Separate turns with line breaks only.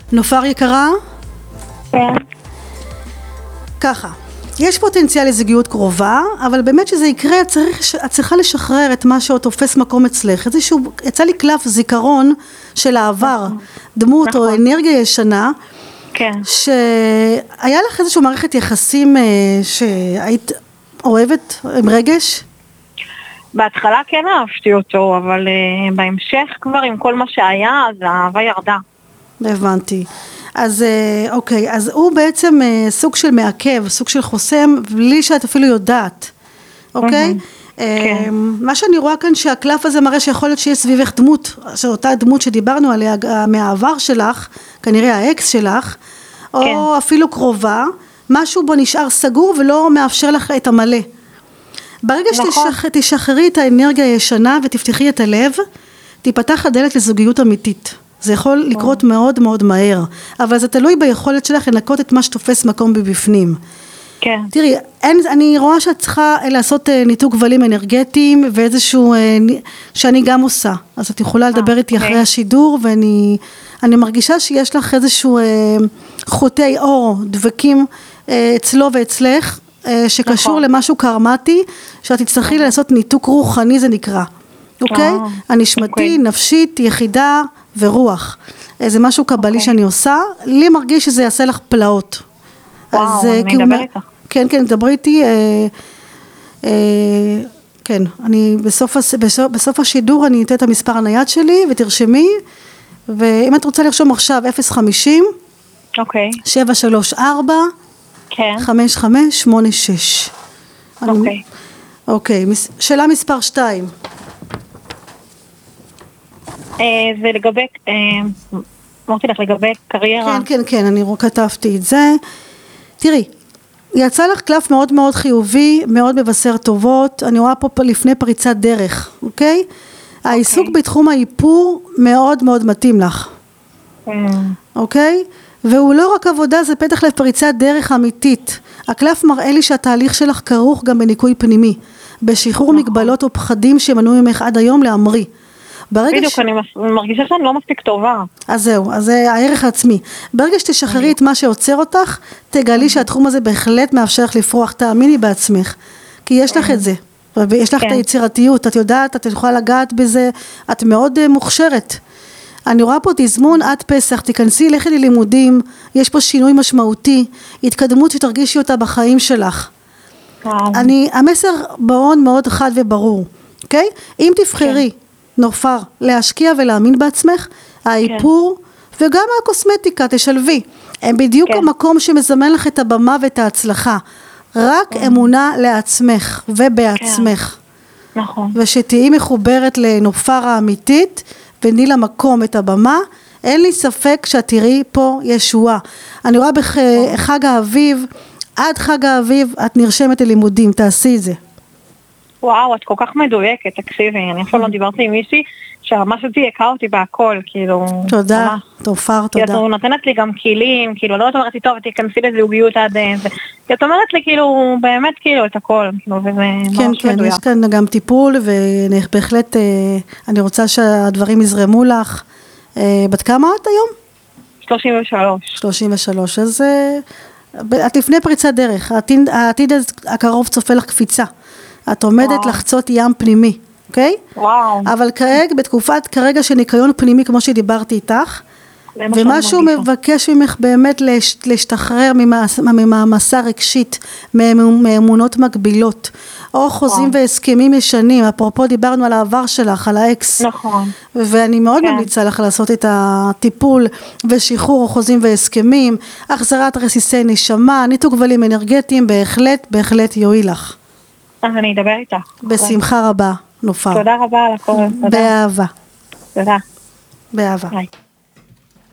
נופר יקרה?
כן.
ככה, יש פוטנציאל לזוגיות קרובה, אבל באמת שזה יקרה, את צריכה לשחרר את מה שעוד תופס מקום אצלך. יצא לי קלף זיכרון של העבר, דמות או אנרגיה ישנה,
כן.
שהיה לך איזושהי מערכת יחסים שהיית אוהבת עם רגש?
בהתחלה כן אהבתי אותו, אבל בהמשך כבר עם כל מה שהיה, אז האהבה ירדה.
הבנתי. אז אוקיי, אז הוא בעצם סוג של מעכב, סוג של חוסם, בלי שאת אפילו יודעת, אוקיי?
כן.
מה שאני רואה כאן שהקלף הזה מראה שיכול להיות שיש סביבך דמות, שאותה דמות שדיברנו עליה מהעבר שלך, כנראה האקס שלך, או אפילו קרובה, משהו בו נשאר סגור ולא מאפשר לך את המלא. ברגע שתשחררי את האנרגיה הישנה ותפתחי את הלב, תיפתח הדלת לזוגיות אמיתית. זה יכול לקרות מאוד מאוד מהר, אבל זה תלוי ביכולת שלך לנקות את מה שתופס מקום בבפנים.
כן.
תראי, אני רואה שאת צריכה לעשות ניתוק גבלים אנרגטיים, ואיזשהו, שאני גם עושה. אז את יכולה לדבר איתי אחרי השידור, ואני מרגישה שיש לך איזשהו חוטי אור, דבקים אצלו ואצלך, שקשור למשהו קרמטי, שאת תצטרכי לעשות ניתוק רוחני, זה נקרא. אוקיי? הנשמתי, נפשית, יחידה ורוח. זה משהו קבלי שאני עושה, לי מרגיש שזה יעשה לך פלאות.
וואו, אני אדבר איתך.
כן, דברי איתי, כן, אני בסוף השידור אני אתן את המספר הנייד שלי ותרשמי, ואם את רוצה לרשום עכשיו 050,
אוקיי.
734,
כן.
5586.
אוקיי.
אוקיי, שאלה מספר 2.
זה לגבי, אמרתי לך לגבי קריירה.
כן, אני כתבתי את זה. תראי, יצא לך קלף מאוד מאוד חיובי, מאוד מבשר טובות, אני רואה פה לפני פריצת דרך, אוקיי? העיסוק בתחום האיפור מאוד מאוד מתאים לך, אוקיי? והוא לא רק עבודה, זה פתח לפריצת דרך אמיתית. הקלף מראה לי שהתהליך שלך כרוך גם בניקוי פנימי, בשחרור מגבלות או פחדים שמנעו ממך עד היום להמריא.
בדיוק, אני מרגישה שאני לא מספיק טובה.
אז זהו, אז זה הערך העצמי. ברגע שתשחררי את מה שעוצר אותך, תגלי שהתחום הזה בהחלט מאפשר לך לפרוח, תאמיני בעצמך, כי יש לך את זה, ויש לך את היצירתיות, את יודעת, את יכולה לגעת בזה, את מאוד מוכשרת. אני רואה פה תזמון עד פסח, תיכנסי, לכי ללימודים, יש פה שינוי משמעותי, התקדמות שתרגישי אותה בחיים שלך. המסר מאוד מאוד חד וברור, אוקיי? אם תבחרי, נופר, להשקיע ולהאמין בעצמך, האיפור וגם הקוסמטיקה, תשלבי. הם בדיוק המקום שמזמן לך את הבמה ואת ההצלחה. רק אמונה לעצמך ובעצמך.
נכון.
ושתהי מחוברת לנופר האמיתית, וני למקום את הבמה, אין לי ספק שאת תראי פה ישועה. אני רואה בחג האביב, עד חג האביב את נרשמת ללימודים, תעשי את זה.
וואו, את כל כך מדויקת, תקשיבי, אני אפילו לא דיברתי עם מישהי שממש דייקה אותי בהכל, כאילו...
תודה, תופר, תודה.
כי את נותנת לי גם כלים, כאילו, לא אומרת לי, טוב, תיכנסי לזוגיות עד... כי את אומרת לי, כאילו, באמת, כאילו, את הכל, כאילו, וזה ממש מדויק.
יש כאן גם טיפול, ובהחלט אני רוצה שהדברים יזרמו לך. בת כמה את היום?
33.
33, אז את לפני פריצת דרך, העתיד הקרוב צופה לך קפיצה. את עומדת לחצות ים פנימי, אוקיי?
וואו.
אבל כרגע של ניקיון פנימי, כמו שדיברתי איתך, ומשהו מבקש ממך באמת להשתחרר ממעמסה רגשית, מאמונות מגבילות, או חוזים והסכמים ישנים, אפרופו דיברנו על העבר שלך, על האקס.
נכון.
ואני מאוד ממליצה לך לעשות את הטיפול ושחרור חוזים והסכמים, החזרת רסיסי נשמה, ניתוק גבלים אנרגטיים, בהחלט יועיל לך.
אז אני אדבר איתך.
בשמחה רבה, נופר.
תודה רבה על הכל.
באהבה.
תודה.
באהבה.
ביי.